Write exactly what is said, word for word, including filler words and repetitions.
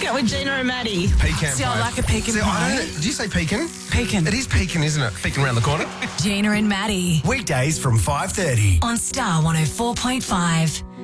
Go with Gina and Maddie. Pecan See, I pie. like a pecan See, pie. I don't, did you say pecan? Pecan. It is pecan, isn't it? Pecan around the corner. Gina and Maddie Weekdays from five thirty. on Star one oh four point five.